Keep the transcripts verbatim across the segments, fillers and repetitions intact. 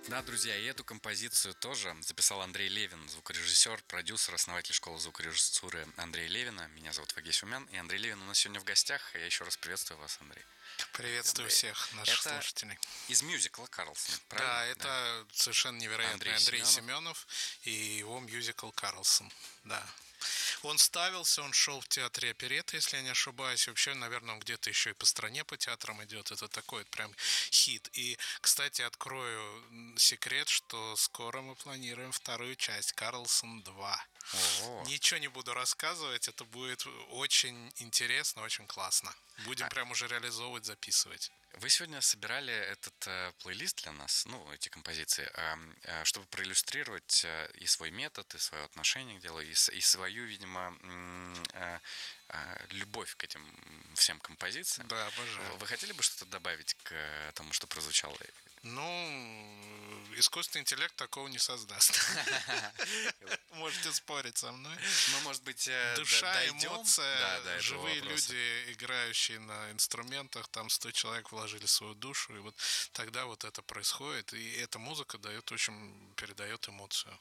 Да, друзья, и эту композицию тоже записал Андрей Левин, звукорежиссер, продюсер, основатель школы звукорежиссуры Андрея Левина. Меня зовут Вагей Умян, и Андрей Левин у нас сегодня в гостях. Я еще раз приветствую вас, Андрей. Приветствую Андрей. всех наших Это слушателей. из мюзикла «Карлсон», правильно? Да, это да. совершенно невероятный Андрей, Андрей Семенов. Семенов и его мюзикл «Карлсон». Да. Он ставился, он шел в театре оперетты, если я не ошибаюсь. Вообще, наверное, он где-то еще и по стране по театрам идет. Это такой прям хит. И, кстати, открою секрет, что скоро мы планируем вторую часть «Карлсон два». Ого. Ничего не буду рассказывать, это будет очень интересно, очень классно. Будем а... прям уже реализовывать, записывать. Вы сегодня собирали этот э, плейлист для нас, ну, эти композиции, э, э, чтобы проиллюстрировать э, и свой метод, и свое отношение к делу, и, и свою, видимо, э, э, любовь к этим всем композициям. Да, обожаю. Вы хотели бы что-то добавить к тому, что прозвучало? Ну, искусственный интеллект такого не создаст. Можете спорить со мной. Ну, может быть, душа, эмоция, живые люди, играющие на инструментах, там сто человек вложили свою душу, и вот тогда вот это происходит, и эта музыка дает очень, передает эмоцию.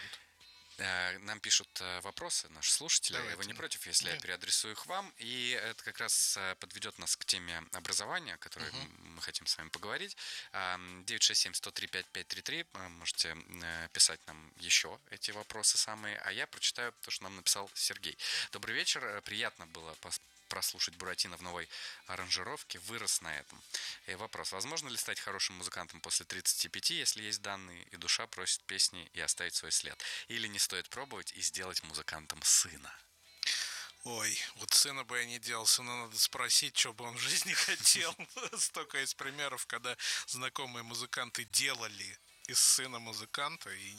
Нам пишут вопросы наши слушатели. Давайте. Вы не против, если Нет. я переадресую их вам? И это как раз подведет нас к теме образования, о которой uh-huh. мы хотим с вами поговорить. девять шесть семь сто три пять пять три три. Можете писать нам еще эти вопросы самые. А я прочитаю то, что нам написал Сергей. Добрый вечер. Приятно было прослушать Буратино в новой аранжировке, вырос на этом. И вопрос, возможно ли стать хорошим музыкантом после тридцати пяти, если есть данные, и душа просит песни и оставить свой след? Или не стоит пробовать и сделать музыкантом сына? Ой, вот сына бы я не делал, сына надо спросить, что бы он в жизни хотел. Столько есть примеров, когда знакомые музыканты делали из сына музыканта, и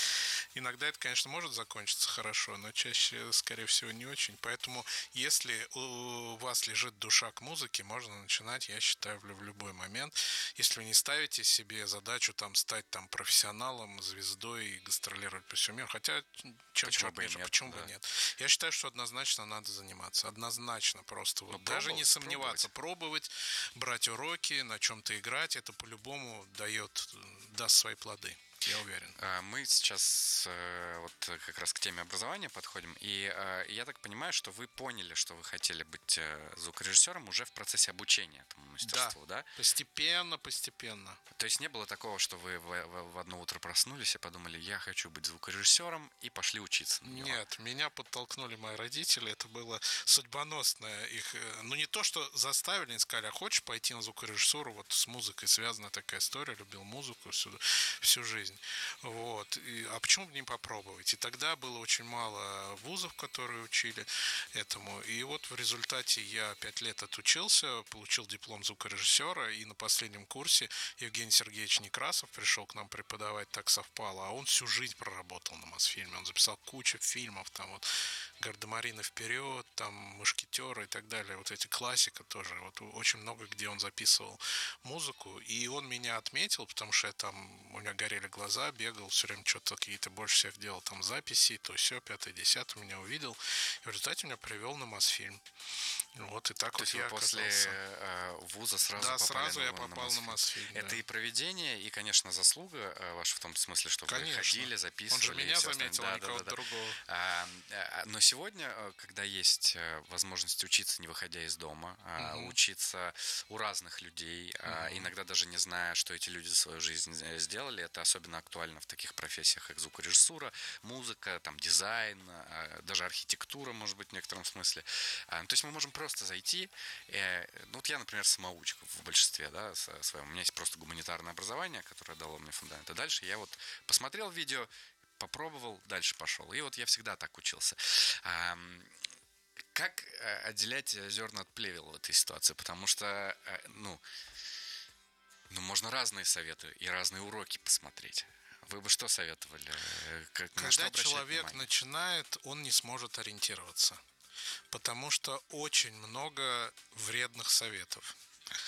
иногда это, конечно, может закончиться хорошо, но чаще, скорее всего, не очень. Поэтому, если у вас лежит душа к музыке, можно начинать, я считаю, в любой момент. Если вы не ставите себе задачу там, стать там, профессионалом, звездой и гастролировать по всему миру, хотя, чем почему, бы, нет, нет, почему да. бы нет? Я считаю, что однозначно надо заниматься. Однозначно просто. Вот, даже не сомневаться. Пробовать. пробовать, брать уроки, на чем-то играть. Это по-любому дает, даст свои плоды. Я уверен. Мы сейчас вот как раз к теме образования подходим, и я так понимаю, что вы поняли, что вы хотели быть звукорежиссером уже в процессе обучения этому мастерству, да? Да, постепенно, постепенно. То есть не было такого, что вы в одно утро проснулись и подумали, я хочу быть звукорежиссером, и пошли учиться на него? Нет, меня подтолкнули мои родители, это было судьбоносное их, ну не то, что заставили, они сказали, а хочешь пойти на звукорежиссуру, вот с музыкой связана такая история, любил музыку всю, всю жизнь. Вот. И, а почему бы не попробовать? И тогда было очень мало вузов, которые учили этому. И вот в результате я пять лет отучился, получил диплом звукорежиссера, и на последнем курсе Евгений Сергеевич Некрасов пришел к нам преподавать, так совпало, а он всю жизнь проработал на Мосфильме. Он записал кучу фильмов, там вот «Гардемарины вперед», там «Мушкетеры» и так далее. Вот эти классика тоже. Вот очень много где он записывал музыку. И он меня отметил, потому что я там, у меня горели глаза, бегал, все время что-то какие-то больше всех делал там записи, то все, пятое, десятое, меня увидел. И в результате меня привел на Мосфильм. Вот и так то вот есть я вы после оказался. вуза сразу да, попали сразу на, я попал на Мосфильм. На Мосфильм Это да. и проведение, и, конечно, заслуга ваша в том смысле, что конечно. вы ходили, записывали. Он же меня заметил, да, а никого да, да, другого. А, но сегодня, когда есть возможность учиться, не выходя из дома, угу. учиться у разных людей, угу. иногда даже не зная, что эти люди за свою жизнь сделали, это особенно актуально в таких профессиях, как звукорежиссура, музыка, там, дизайн, даже архитектура, может быть, в некотором смысле. То есть мы можем просто зайти. Ну, вот я, например, самоучка в большинстве, да, своем. У меня есть просто гуманитарное образование, которое дало мне фундамент. И дальше я вот посмотрел видео, попробовал, дальше пошел. И вот я всегда так учился. Как отделять зерна от плевел в этой ситуации? Потому что, ну, ну, можно разные советы и разные уроки посмотреть. Вы бы что советовали? Как, Когда человек внимание? начинает, он не сможет ориентироваться. Потому что очень много вредных советов.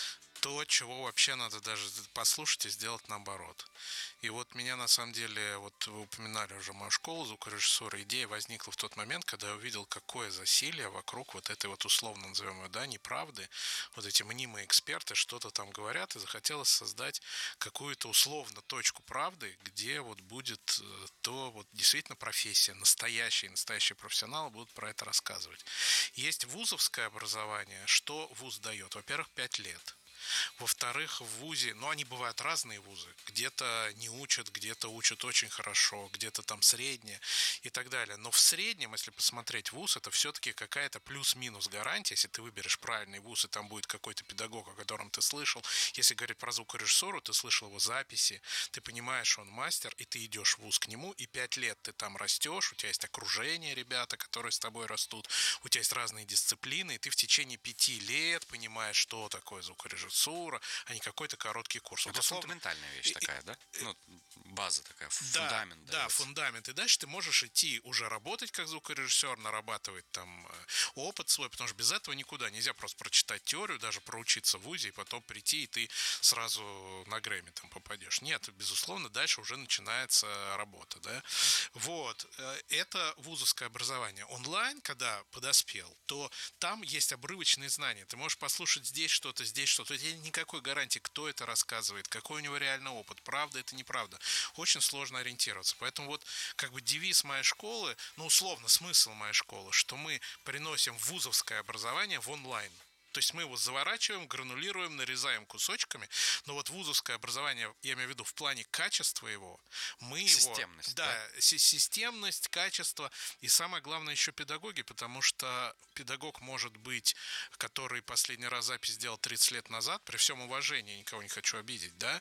то, чего вообще надо даже послушать и сделать наоборот. И вот меня на самом деле, вот вы упоминали уже мою школу звукорежиссура, идея возникла в тот момент, когда я увидел, какое засилие вокруг вот этой вот условно назовем ее, да, неправды. Вот эти мнимые эксперты что-то там говорят, и захотелось создать какую-то условно точку правды, где вот будет то вот действительно профессия, настоящие, настоящие профессионалы будут про это рассказывать. Есть вузовское образование. Что вуз дает? Во-первых, пять лет. Во-вторых, в вузе, ну, они бывают разные вузы. Где-то не учат, где-то учат очень хорошо, где-то там среднее и так далее. Но в среднем, если посмотреть вуз, это все-таки какая-то плюс-минус гарантия. Если ты выберешь правильный вуз, и там будет какой-то педагог, о котором ты слышал. Если говорить про звукорежиссуру, ты слышал его записи, ты понимаешь, что он мастер, и ты идешь в вуз к нему, и пять лет ты там растешь, у тебя есть окружение, ребята, которые с тобой растут, у тебя есть разные дисциплины, и ты в течение пяти лет понимаешь, что такое звукорежиссура, а не какой-то короткий курс. Это вот условно, фундаментальная вещь и, такая, да? Ну, база такая, фундамент. Да, да, фундамент. И дальше ты можешь идти уже работать как звукорежиссер, нарабатывать там опыт свой, потому что без этого никуда. Нельзя просто прочитать теорию, даже проучиться в вузе, и потом прийти, и ты сразу на Грэмми там попадешь. Нет, безусловно, дальше уже начинается работа, да. Вот. Это вузовское образование. Онлайн, когда подоспел, то там есть обрывочные знания. Ты можешь послушать здесь что-то, здесь что-то. У тебя никакой гарантии, кто это рассказывает, какой у него реальный опыт, правда это, неправда. Очень сложно ориентироваться. Поэтому вот как бы девиз моей школы, ну условно смысл моей школы, что мы приносим вузовское образование в онлайн. То есть мы его заворачиваем, гранулируем, нарезаем кусочками, но вот вузовское образование, я имею в виду в плане качества его, мы его... Системность. Да, да? Системность, качество и самое главное еще педагоги, потому что педагог может быть, который последний раз запись сделал тридцать лет назад, при всем уважении, никого не хочу обидеть, да,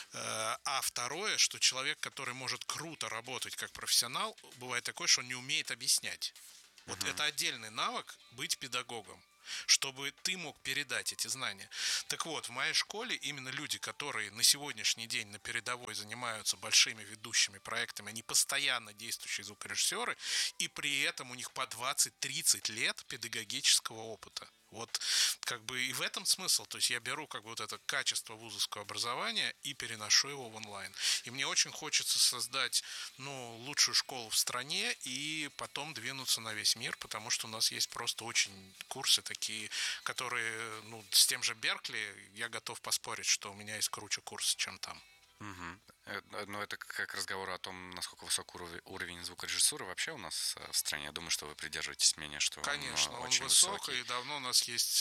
а второе, что человек, который может круто работать как профессионал, бывает такое, что он не умеет объяснять. Вот uh-huh. это отдельный навык быть педагогом, чтобы ты мог передать эти знания. Так вот, в моей школе именно люди, которые на сегодняшний день на передовой занимаются большими ведущими проектами, они постоянно действующие звукорежиссеры, и при этом у них по двадцать-тридцать лет педагогического опыта. Вот как бы и в этом смысл. То есть я беру как бы вот это качество вузовского образования и переношу его в онлайн. И мне очень хочется создать, ну, лучшую школу в стране и потом двинуться на весь мир, потому что у нас есть просто очень курсы такие, которые, ну, с тем же Беркли я готов поспорить, что у меня есть круче курсы, чем там. Угу. Но это как разговор о том, насколько высок уровень звукорежиссуры вообще у нас в стране. Я думаю, что вы придерживаетесь мнения, что Конечно, он, он очень высок, высокий. И давно у нас есть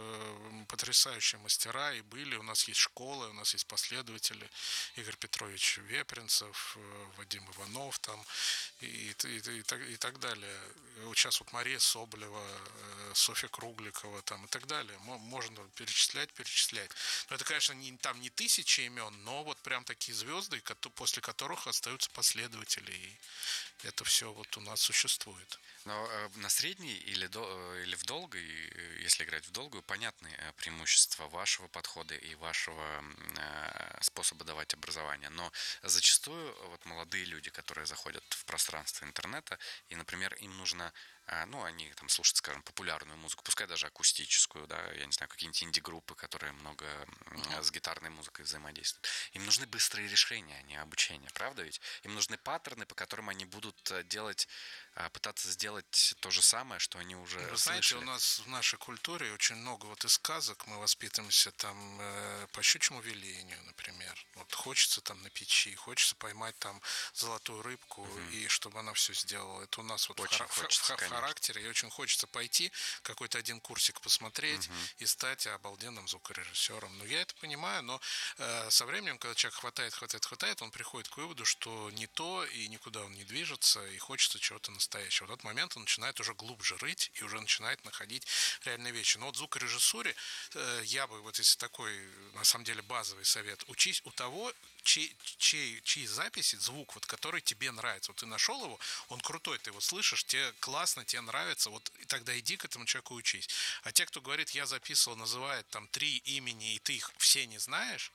потрясающие мастера, и были, у нас есть школы, у нас есть последователи. Игорь Петрович Вепринцев, Вадим Иванов там, и, и, и, и, так, и так далее. Сейчас вот Мария Соболева, Софья Кругликова там, и так далее. Можно перечислять, перечислять. Но это, конечно, не, там не тысячи имен, но вот прям такие звезды, после которых остаются последователи, и это все вот у нас существует. Но э, на средней или, до, или в долгой, если играть в долгую, понятны преимущества вашего подхода и вашего э, способа давать образование. Но зачастую вот молодые люди, которые заходят в пространство интернета, и, например, им нужно, э, ну, они там слушают, скажем, популярную музыку, пускай даже акустическую, да, я не знаю, какие-нибудь инди-группы, которые много э, с гитарной музыкой взаимодействуют. Им нужны быстрые решения, а не обучение, правда ведь? Им нужны паттерны, по которым они будут делать, пытаться сделать то же самое, что они уже Вы слышали. знаете, у нас в нашей культуре очень много вот из сказок, мы воспитываемся там э, по щучьему велению, например. Вот хочется там на печи, хочется поймать там золотую рыбку, угу. и чтобы она все сделала. Это у нас вот очень в, хочется, в, в характере, и очень хочется пойти, какой-то один курсик посмотреть угу. и стать обалденным звукорежиссером. Ну, я это понимаю, но э, со временем, когда человек хватает, хватает, хватает, он приходит к выводу, что не то, и никуда он не движется, и хочется чего-то настоящего. В этот момент он начинает уже глубже рыть и уже начинает находить реальные вещи. Но вот в звукорежиссуре э, я бы, вот если такой, на самом деле, базовый совет, учись у того, чей, чей, чьи записи, звук, вот, который тебе нравится. Вот ты нашел его, он крутой, ты его слышишь, тебе классно, тебе нравится, вот и тогда иди к этому человеку учись. А те, кто говорит, я записывал, называет там три имени, и ты их все не знаешь,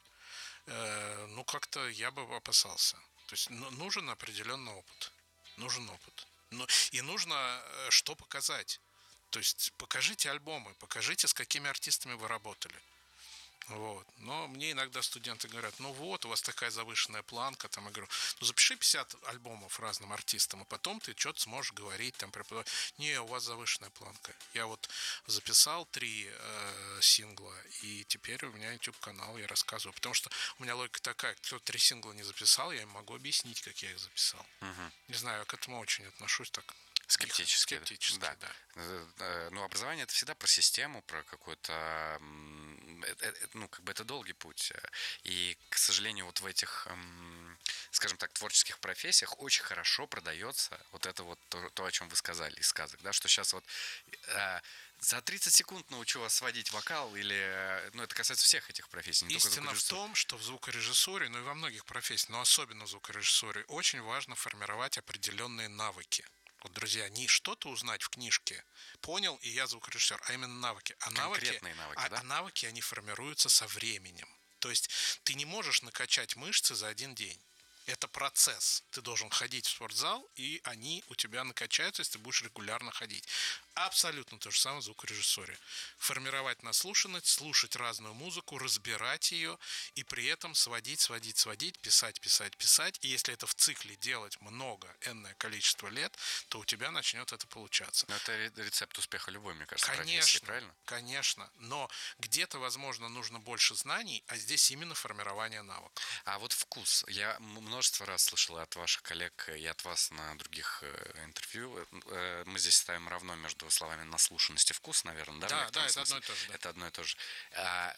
э, ну, как-то я бы опасался. То есть ну, нужен определенный опыт. Нужен опыт. Ну, и нужно что показать. То есть покажите альбомы, покажите, с какими артистами вы работали. Вот. Но мне иногда студенты говорят, ну вот, у вас такая завышенная планка, там, я говорю, ну запиши пятьдесят альбомов разным артистам, и потом ты что-то сможешь говорить, там, преподавать. Не, у вас завышенная планка. Я вот записал три э, сингла, и теперь у меня YouTube-канал, я рассказываю, потому что у меня логика такая, кто три сингла не записал, я им могу объяснить, как я их записал. Угу. Не знаю, я к этому очень отношусь так. Скептически. Скептически, да. да. Ну, образование — это всегда про систему, про какую-то... Ну, как бы это долгий путь. И, к сожалению, вот в этих, скажем так, творческих профессиях очень хорошо продается вот это вот то, то о чем вы сказали из сказок, да, что сейчас вот за тридцать секунд научу вас сводить вокал, или... Ну, это касается всех этих профессий. Не Истина в том, что в звукорежиссуре, ну и во многих профессиях, но особенно в звукорежиссуре, очень важно формировать определенные навыки. Вот, друзья, не что-то узнать в книжке, понял, и я звукорежиссер, а именно навыки. А Конкретные навыки, навыки, да? а, а навыки, они формируются со временем. То есть ты не можешь накачать мышцы за один день. Это процесс. Ты должен ходить в спортзал, и они у тебя накачаются, если ты будешь регулярно ходить. Абсолютно то же самое в звукорежиссуре. Формировать наслушанность, слушать разную музыку, разбирать ее, и при этом сводить, сводить, сводить, писать, писать, писать. И если это в цикле делать много, энное количество лет, то у тебя начнет это получаться. Но это рецепт успеха любой, мне кажется, конечно, профессии, правильно? Конечно. Но где-то, возможно, нужно больше знаний, а здесь именно формирование навыков. А вот вкус. Я множество раз слышал от ваших коллег и от вас на других интервью. Мы здесь ставим равно между словами наслушанность и вкус, наверное, да? Да, да, это одно и то же. Да. Это одно и то же. А,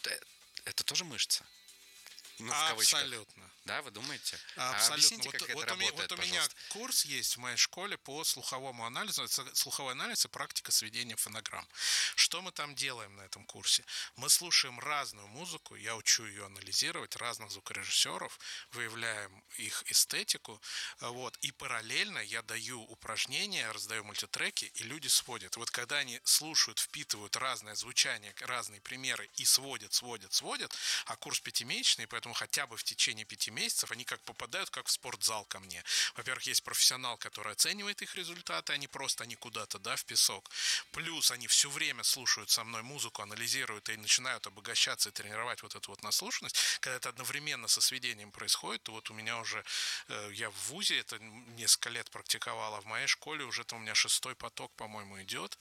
это тоже мышца? Ну, абсолютно. Да, вы думаете? Абсолютно. А объясните, вот, как вот это у меня, работает, вот у меня курс есть в моей школе по слуховому анализу. Это слуховой анализ и практика сведения фонограмм. Что мы там делаем на этом курсе? Мы слушаем разную музыку, я учу ее анализировать, разных звукорежиссеров, выявляем их эстетику, вот, и параллельно я даю упражнения, раздаю мультитреки, и люди сводят. Вот когда они слушают, впитывают разное звучание, разные примеры и сводят, сводят, сводят, а курс пятимесячный, поэтому хотя бы в течение пяти месяцев они как попадают как в спортзал ко мне. Во-первых, есть профессионал, который оценивает их результаты, они просто они куда-то, да, в песок. Плюс они все время слушают со мной музыку, анализируют и начинают обогащаться и тренировать вот эту вот наслушанность. Когда это одновременно со сведением происходит, то вот у меня уже, э, я в вузе это несколько лет практиковал, а в моей школе уже это у меня шестой поток, по-моему, идет.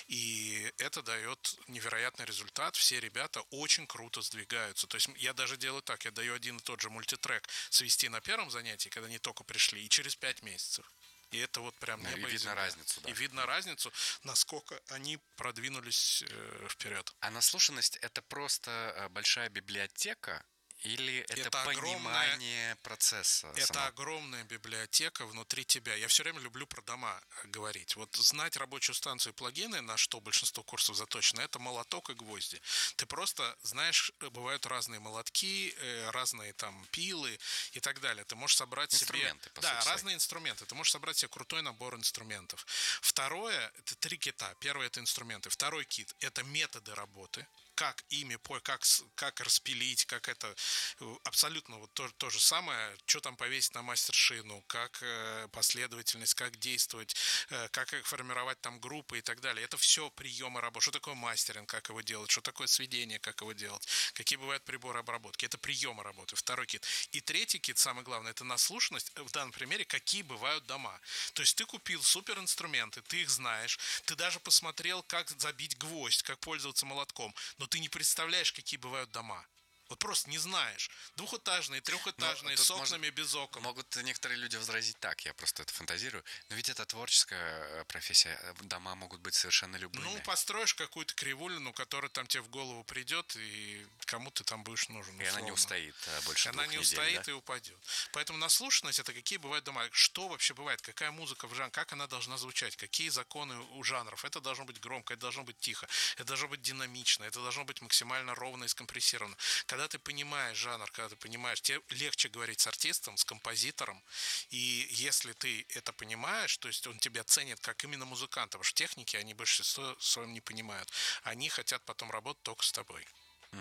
И это дает невероятный результат. Все ребята очень круто сдвигаются. То есть я даже делаю так, я даю один и тот же мультитрек свести на первом занятии, когда они только пришли, и через пять месяцев. И это вот прям небо и видно разницу, да. И видно разницу, насколько они продвинулись э, вперед. А наслушанность — это просто большая библиотека? Или это, это понимание огромная, процесса? Это самого? огромная библиотека внутри тебя. Я все время люблю про дома говорить. Вот знать рабочую станцию и плагины, на что большинство курсов заточено, это молоток и гвозди. Ты просто знаешь, бывают разные молотки, разные там пилы и так далее. Ты можешь собрать инструменты, себе... По да, сути. разные инструменты. Ты можешь собрать себе крутой набор инструментов. Второе, это три кита. Первый — это инструменты. Второй кит — это методы работы. Как ими, как, как распилить, как это абсолютно вот то, то же самое, что там повесить на мастер-шину, как э, последовательность, как действовать, э, как формировать там группы и так далее. Это все приемы работы. Что такое мастеринг, как его делать, что такое сведение, как его делать, какие бывают приборы обработки. Это приемы работы. Второй кит. И третий кит, самое главное, это наслушанность. В данном примере, какие бывают дома. То есть ты купил суперинструменты, ты их знаешь, ты даже посмотрел, как забить гвоздь, как пользоваться молотком, но ты не представляешь, какие бывают дома. Вот просто не знаешь. Двухэтажные, трехэтажные, с окнами, может, без окон. Могут некоторые люди возразить так, я просто это фантазирую. Но ведь это творческая профессия. Дома могут быть совершенно любыми. Ну, построишь какую-то кривулину, которая там тебе в голову придет, и кому ты там будешь нужен. Условно. И она не устоит больше Она двух не недель, устоит, да? И упадет. Поэтому наслушанность — это какие бывают дома. Что вообще бывает? Какая музыка в жанре? Как она должна звучать? Какие законы у жанров? Это должно быть громко, это должно быть тихо, это должно быть динамично, это должно быть максимально ровно и скомпрессировано. Когда ты понимаешь жанр, когда ты понимаешь, тебе легче говорить с артистом, с композитором, и если ты это понимаешь, то есть он тебя ценит как именно музыканта, потому что техники, они большинство своем не понимают. Они хотят потом работать только с тобой. Угу.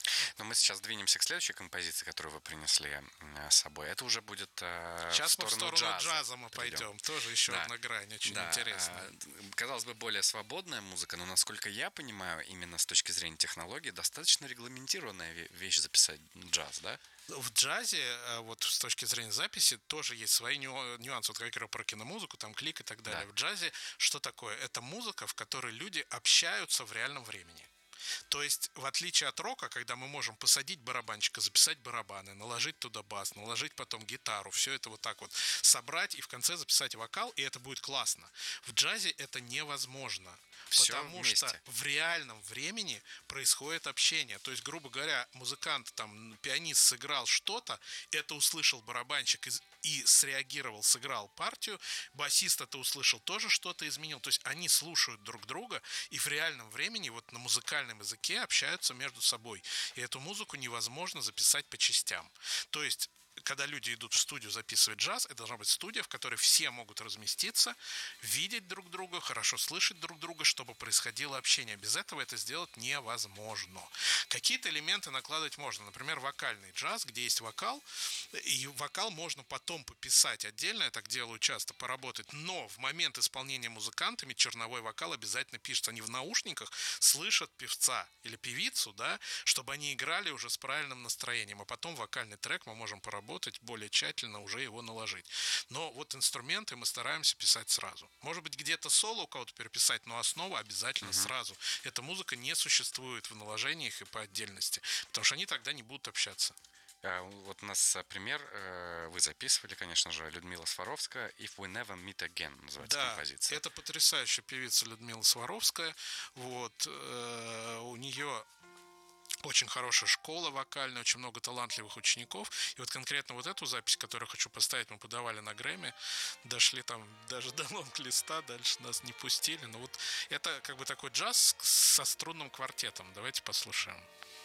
Но мы сейчас двинемся к следующей композиции, которую вы принесли с собой. Это уже будет э, Сейчас в сторону, мы в сторону джаза, джаза мы придем. пойдем. Тоже еще Да. одна грань, очень да. интересная. Казалось бы, более свободная музыка, но, насколько я понимаю, именно с точки зрения технологий, достаточно регламентированная вещь записать джаз, да? В джазе, вот с точки зрения записи, тоже есть свои нюансы. Вот как я говорил про киномузыку, там клик и так далее. Да. В джазе что такое? Это музыка, в которой люди общаются в реальном времени. То есть, в отличие от рока, когда мы можем посадить барабанщика, записать барабаны, наложить туда бас, наложить потом гитару, все это вот так вот собрать и в конце записать вокал, и это будет классно. В джазе это невозможно. Все потому вместе. Что в реальном времени происходит общение. То есть, грубо говоря, музыкант, там, пианист сыграл что-то, это услышал барабанщик и, и среагировал, сыграл партию, басист это услышал, тоже что-то изменил. То есть они слушают друг друга и в реальном времени вот на музыкальном языке общаются между собой. И эту музыку невозможно записать по частям. То есть когда люди идут в студию записывать джаз, это должна быть студия, в которой все могут разместиться, видеть друг друга, хорошо слышать друг друга, чтобы происходило общение. Без этого это сделать невозможно. Какие-то элементы накладывать можно. Например, вокальный джаз, где есть вокал, и вокал можно потом пописать отдельно, я так делаю часто, поработать, но в момент исполнения музыкантами черновой вокал обязательно пишется. Они в наушниках слышат певца или певицу, да, чтобы они играли уже с правильным настроением, а потом вокальный трек мы можем поработать более тщательно, уже его наложить. Но вот инструменты мы стараемся писать сразу. Может быть, где-то соло у кого-то переписать, но основа обязательно uh-huh. сразу. Эта музыка не существует в наложениях и по отдельности, потому что они тогда не будут общаться. Вот у нас пример, вы записывали, конечно же, Людмила Сваровская, «If We Never Meet Again» называется да, композиция. Это потрясающая певица Людмила Сваровская. Вот, у нее очень хорошая школа вокальная, очень много талантливых учеников. И вот конкретно вот эту запись, которую я хочу поставить, мы подавали на Грэмми. Дошли там даже до лонг-листа, дальше нас не пустили. Но вот это как бы такой джаз со струнным квартетом. Давайте послушаем.